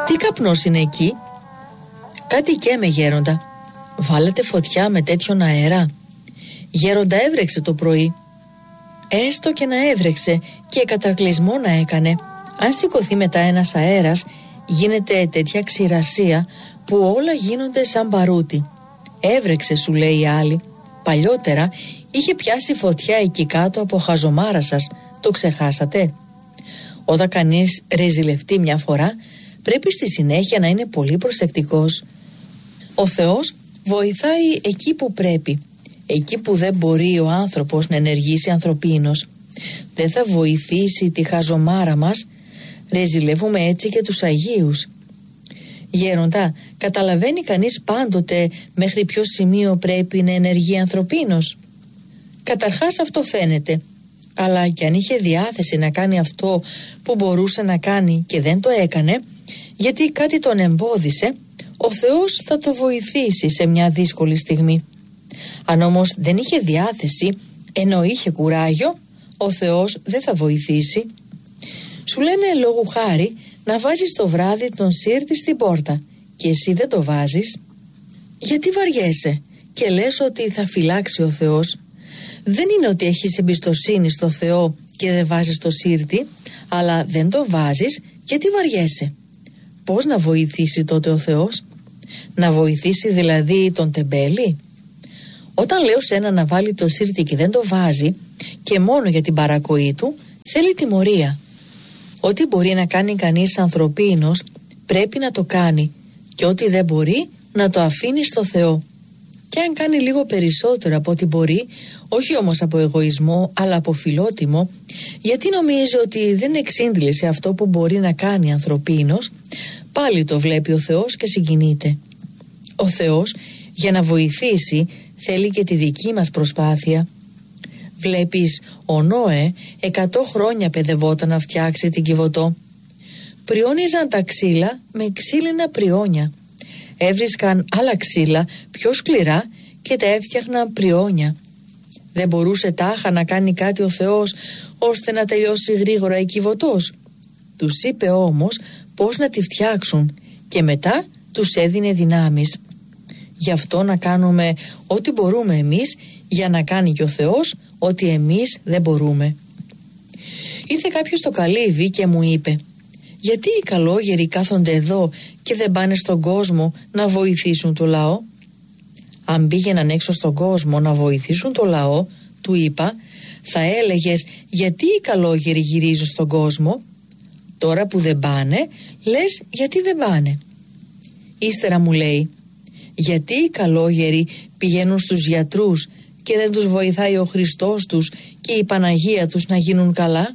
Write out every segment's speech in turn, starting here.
Τι καπνός είναι εκεί? Κάτι καίμε, γέροντα. Βάλετε φωτιά με τέτοιον αέρα? Γέροντα, έβρεξε το πρωί. Έστω και να έβρεξε και κατακλυσμό να έκανε, αν σηκωθεί μετά ένας αέρας, γίνεται τέτοια ξηρασία που όλα γίνονται σαν παρούτι. Έβρεξε, σου λέει η άλλη. Παλιότερα είχε πιάσει φωτιά εκεί κάτω από χαζομάρα σας. Το ξεχάσατε? Όταν κανείς ρεζιλευτεί μια φορά, πρέπει στη συνέχεια να είναι πολύ προσεκτικός. Ο Θεός βοηθάει εκεί που πρέπει. Εκεί που δεν μπορεί ο άνθρωπος να ενεργήσει ανθρωπίνος. Δεν θα βοηθήσει τη χαζομάρα μας. Ρεζιλεύουμε έτσι και τους Αγίους. Γέροντα, καταλαβαίνει κανείς πάντοτε μέχρι ποιο σημείο πρέπει να ενεργεί ανθρωπίνος? Καταρχάς αυτό φαίνεται. Αλλά κι αν είχε διάθεση να κάνει αυτό που μπορούσε να κάνει και δεν το έκανε, γιατί κάτι τον εμπόδισε, ο Θεός θα το βοηθήσει σε μια δύσκολη στιγμή. Αν όμως δεν είχε διάθεση, ενώ είχε κουράγιο, ο Θεός δεν θα βοηθήσει. Σου λένε λόγου χάρη να βάζεις το βράδυ τον σύρτη στην πόρτα και εσύ δεν το βάζεις. Γιατί βαριέσαι και λες ότι θα φυλάξει ο Θεός? Δεν είναι ότι έχεις εμπιστοσύνη στο Θεό και δεν βάζεις το σύρτη, αλλά δεν το βάζεις γιατί βαριέσαι. Πώς να βοηθήσει τότε ο Θεός? Να βοηθήσει δηλαδή τον τεμπέλη? Όταν λέω σε ένα να βάλει το σύρτη και δεν το βάζει, και μόνο για την παρακοή του, θέλει τιμωρία. Ό,τι μπορεί να κάνει κανείς ανθρωπίνος πρέπει να το κάνει, και ό,τι δεν μπορεί να το αφήνει στο Θεό. Και αν κάνει λίγο περισσότερο από ό,τι μπορεί, όχι όμως από εγωισμό αλλά από φιλότιμο, γιατί νομίζει ότι δεν εξήντλησε αυτό που μπορεί να κάνει ανθρωπίνος, πάλι το βλέπει ο Θεός και συγκινείται. Ο Θεός για να βοηθήσει θέλει και τη δική μας προσπάθεια. Βλέπεις, ο Νόε 100 χρόνια παιδευόταν να φτιάξει την Κιβωτό. Πριόνιζαν τα ξύλα με ξύλινα πριόνια. Έβρισκαν άλλα ξύλα πιο σκληρά και τα έφτιαχναν πριόνια. Δεν μπορούσε τάχα να κάνει κάτι ο Θεός ώστε να τελειώσει γρήγορα η Κιβωτός? Τους είπε όμως πώς να τη φτιάξουν και μετά τους έδινε δυνάμεις. Γι' αυτό να κάνουμε ό,τι μπορούμε εμείς για να κάνει και ο Θεός ό,τι εμείς δεν μπορούμε. Ήρθε κάποιος στο καλύβι και μου είπε: γιατί οι καλόγεροι κάθονται εδώ και δεν πάνε στον κόσμο να βοηθήσουν το λαό? Αν πήγαιναν έξω στον κόσμο να βοηθήσουν το λαό, του είπα, θα έλεγες γιατί οι καλόγεροι γυρίζουν στον κόσμο? Τώρα που δεν πάνε, λες γιατί δεν πάνε. Ύστερα μου λέει: γιατί οι καλόγεροι πηγαίνουν στους γιατρούς και δεν τους βοηθάει ο Χριστός τους και η Παναγία τους να γίνουν καλά?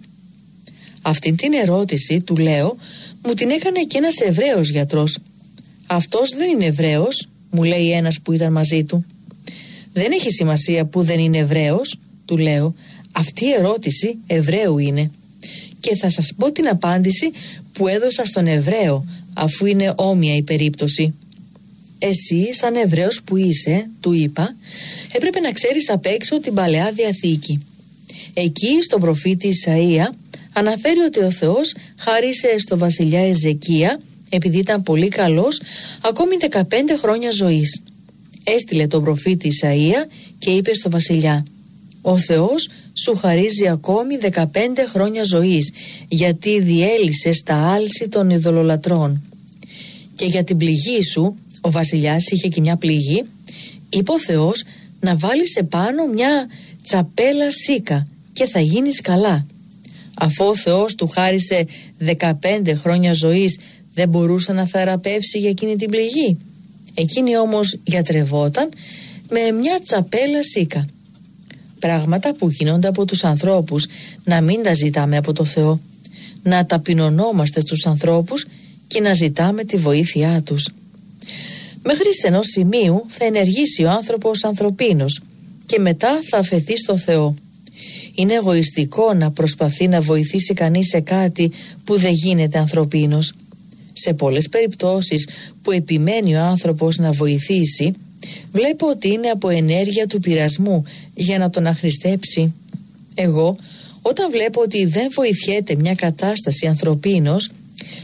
Αυτήν την ερώτηση, του λέω, μου την έκανε και ένας Εβραίος γιατρός. Αυτός δεν είναι Εβραίος, μου λέει ένας που ήταν μαζί του. Δεν έχει σημασία που δεν είναι Εβραίος, του λέω, αυτή η ερώτηση Εβραίου είναι. Και θα σας πω την απάντηση που έδωσα στον Εβραίο, αφού είναι όμοια η περίπτωση. Εσύ, σαν Εβραίος που είσαι, του είπα, έπρεπε να ξέρεις απ' έξω την Παλαιά Διαθήκη. Εκεί, στον προφήτη Ισαΐα, αναφέρει ότι ο Θεός χάρισε στο βασιλιά Εζεκία, επειδή ήταν πολύ καλός, ακόμη 15 χρόνια ζωής. Έστειλε τον προφήτη Ισαΐα και είπε στο βασιλιά: ο Θεός σου χαρίζει ακόμη 15 χρόνια ζωής, γιατί διέλυσες τα άλση των ειδωλολατρών. Και για την πληγή σου, ο βασιλιάς είχε και μια πληγή, είπε ο Θεός να βάλεις επάνω μια τσαπέλα σίκα και θα γίνεις καλά. Αφού ο Θεός του χάρισε 15 χρόνια ζωής, δεν μπορούσε να θεραπεύσει για εκείνη την πληγή? Εκείνη όμως γιατρευόταν με μια τσαπέλα σίκα. Πράγματα που γίνονται από τους ανθρώπους, να μην τα ζητάμε από το Θεό. Να ταπεινωνόμαστε στους ανθρώπους και να ζητάμε τη βοήθειά τους. Μέχρι σε ενός σημείου θα ενεργήσει ο άνθρωπος ανθρωπίνος και μετά θα αφαιθεί στο Θεό. Είναι εγωιστικό να προσπαθεί να βοηθήσει κανείς σε κάτι που δεν γίνεται ανθρωπίνος. Σε πολλές περιπτώσεις που επιμένει ο άνθρωπος να βοηθήσει, βλέπω ότι είναι από ενέργεια του πειρασμού για να τον αχρηστέψει. Εγώ, όταν βλέπω ότι δεν βοηθιέται μια κατάσταση ανθρωπίνος,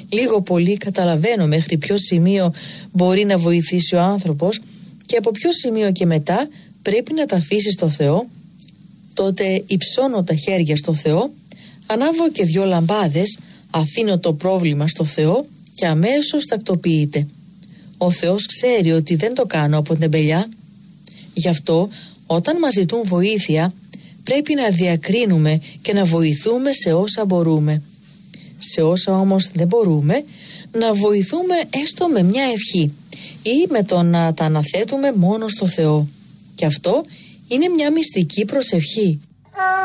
λίγο πολύ καταλαβαίνω μέχρι ποιο σημείο μπορεί να βοηθήσει ο άνθρωπος και από ποιο σημείο και μετά πρέπει να τα αφήσει στο Θεό, τότε υψώνω τα χέρια στο Θεό, ανάβω και 2 λαμπάδες, αφήνω το πρόβλημα στο Θεό και αμέσως τακτοποιείται. Ο Θεός ξέρει ότι δεν το κάνω από τεμπελιά. Γι' αυτό όταν μας ζητούν βοήθεια πρέπει να διακρίνουμε και να βοηθούμε σε όσα μπορούμε. Σε όσα όμως δεν μπορούμε, να βοηθούμε έστω με μια ευχή ή με το να τα αναθέτουμε μόνο στο Θεό. Και αυτό είναι μια μυστική προσευχή.